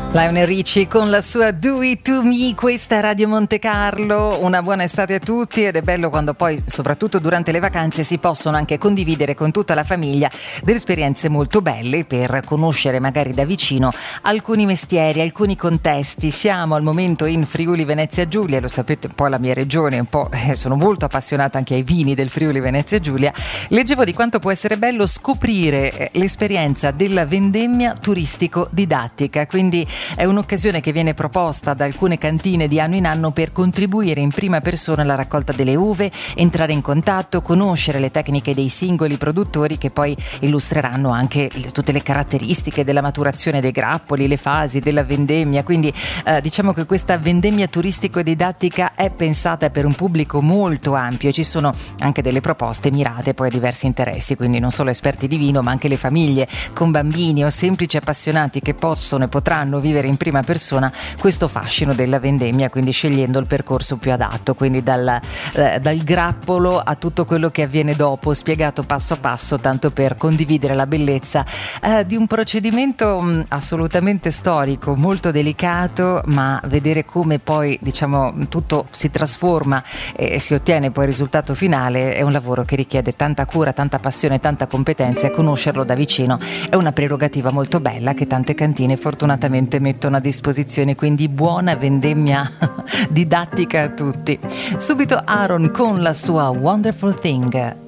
Lionel Richie con la sua Do It To Me, questa è Radio Monte Carlo. Una buona estate a tutti, ed è bello quando poi, soprattutto durante le vacanze, si possono anche condividere con tutta la famiglia delle esperienze molto belle per conoscere magari da vicino alcuni mestieri, alcuni contesti. Siamo al momento in Friuli Venezia Giulia, lo sapete, un po' la mia regione, un po' sono molto appassionata anche ai vini del Friuli Venezia Giulia. Leggevo di quanto può essere bello scoprire l'esperienza della vendemmia turistico-didattica, quindi è un'occasione che viene proposta da alcune cantine di anno in anno per contribuire in prima persona alla raccolta delle uve, entrare in contatto, conoscere le tecniche dei singoli produttori che poi illustreranno anche tutte le caratteristiche della maturazione dei grappoli, le fasi della vendemmia. Quindi diciamo che questa vendemmia turistico-didattica è pensata per un pubblico molto ampio e ci sono anche delle proposte mirate poi a diversi interessi, quindi non solo esperti di vino ma anche le famiglie con bambini o semplici appassionati che possono e potranno vivere in prima persona questo fascino della vendemmia, quindi scegliendo il percorso più adatto, quindi dal grappolo a tutto quello che avviene dopo, spiegato passo a passo, tanto per condividere la bellezza di un procedimento assolutamente storico, molto delicato, ma vedere come poi tutto si trasforma e si ottiene poi il risultato finale è un lavoro che richiede tanta cura, tanta passione, tanta competenza, e conoscerlo da vicino è una prerogativa molto bella che tante cantine fortunatamente mettono a disposizione, quindi buona vendemmia didattica a tutti. Subito Aaron con la sua Wonderful Thing.